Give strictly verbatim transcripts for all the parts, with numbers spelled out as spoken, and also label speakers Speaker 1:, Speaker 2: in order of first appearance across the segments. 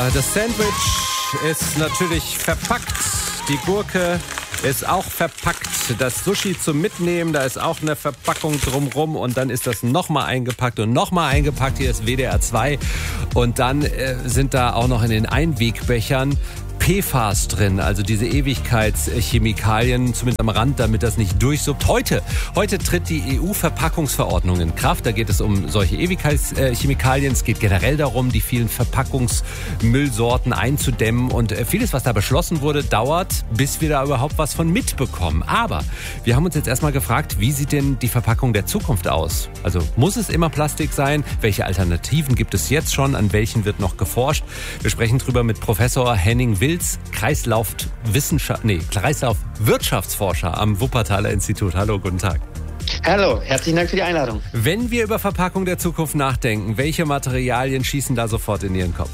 Speaker 1: Ja, das Sandwich ist natürlich verpackt. Die Gurke ist auch verpackt. Das Sushi zum Mitnehmen, da ist auch eine Verpackung drumrum. Und dann ist das nochmal eingepackt und nochmal eingepackt. Hier ist W D R zwei. Und dann äh, sind da auch noch in den Einwegbechern P F A S drin, also diese Ewigkeitschemikalien, zumindest am Rand, damit das nicht durchsuppt. Heute, heute tritt die E U-Verpackungsverordnung in Kraft. Da geht es um solche Ewigkeitschemikalien. Es geht generell darum, die vielen Verpackungsmüllsorten einzudämmen. Und vieles, was da beschlossen wurde, dauert, bis wir da überhaupt was von mitbekommen. Aber wir haben uns jetzt erstmal gefragt, wie sieht denn die Verpackung der Zukunft aus? Also muss es immer Plastik sein? Welche Alternativen gibt es jetzt schon? An welchen wird noch geforscht? Wir sprechen drüber mit Professor Henning Wilz, Kreislaufwissenschaft, nee, Kreislaufwirtschaftsforscher am Wuppertaler Institut. Hallo, guten Tag.
Speaker 2: Hallo, herzlichen Dank für die Einladung.
Speaker 1: Wenn wir über Verpackung der Zukunft nachdenken, welche Materialien schießen da sofort in Ihren Kopf?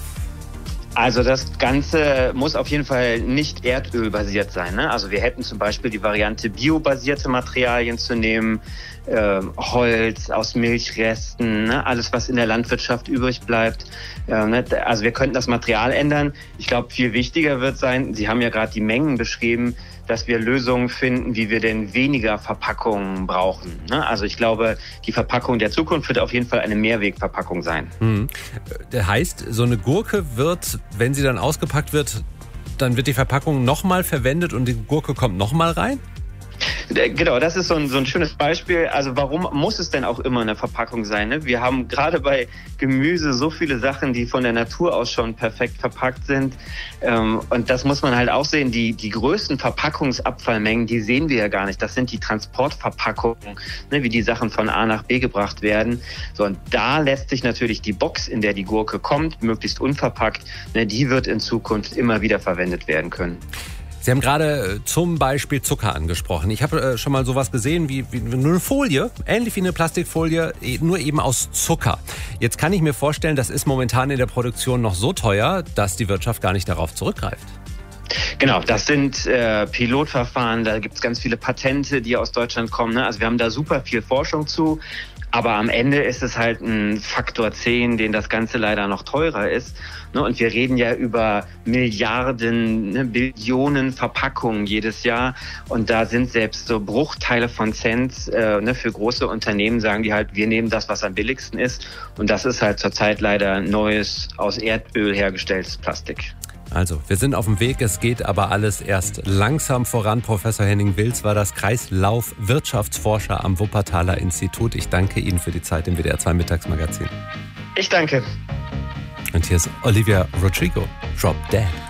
Speaker 2: Also das Ganze muss auf jeden Fall nicht erdölbasiert sein, ne? Also wir hätten zum Beispiel die Variante biobasierte Materialien zu nehmen, äh, Holz aus Milchresten, ne? Alles, was in der Landwirtschaft übrig bleibt. Äh, ne? Also wir könnten das Material ändern. Ich glaube, viel wichtiger wird sein, Sie haben ja gerade die Mengen beschrieben, dass wir Lösungen finden, wie wir denn weniger Verpackungen brauchen. Ne? Also ich glaube, die Verpackung der Zukunft wird auf jeden Fall eine Mehrwegverpackung sein.
Speaker 1: Hm. Das heißt, so eine Gurke wird, wenn sie dann ausgepackt wird, dann wird die Verpackung nochmal verwendet und die Gurke kommt nochmal rein?
Speaker 2: Genau, das ist so ein, so ein schönes Beispiel. Also warum muss es denn auch immer eine Verpackung sein? Ne? Wir haben gerade bei Gemüse so viele Sachen, die von der Natur aus schon perfekt verpackt sind. Ähm, und das muss man halt auch sehen. Die, die größten Verpackungsabfallmengen, die sehen wir ja gar nicht. Das sind die Transportverpackungen, ne, wie die Sachen von A nach B gebracht werden. So, und da lässt sich natürlich die Box, in der die Gurke kommt, möglichst unverpackt, ne, die wird in Zukunft immer wieder verwendet werden können.
Speaker 1: Sie haben gerade zum Beispiel Zucker angesprochen. Ich habe schon mal sowas gesehen wie, wie eine Folie, ähnlich wie eine Plastikfolie, nur eben aus Zucker. Jetzt kann ich mir vorstellen, das ist momentan in der Produktion noch so teuer, dass die Wirtschaft gar nicht darauf zurückgreift.
Speaker 2: Genau, das sind äh, Pilotverfahren, da gibt es ganz viele Patente, die aus Deutschland kommen. Ne? Also wir haben da super viel Forschung zu. Aber am Ende ist es halt ein Faktor zehn, den das Ganze leider noch teurer ist. Und wir reden ja über Milliarden, ne, Billionen Verpackungen jedes Jahr. Und da sind selbst so Bruchteile von Cent äh, ne, für große Unternehmen, sagen die halt, wir nehmen das, was am billigsten ist. Und das ist halt zurzeit leider neues, aus Erdöl hergestelltes Plastik.
Speaker 1: Also, wir sind auf dem Weg, es geht aber alles erst langsam voran. Professor Henning Wilz war das Kreislaufwirtschaftsforscher am Wuppertaler Institut. Ich danke Ihnen für die Zeit im W D R zwei Mittagsmagazin.
Speaker 2: Ich danke.
Speaker 1: Und hier ist Olivia Rodrigo, Drop Dead.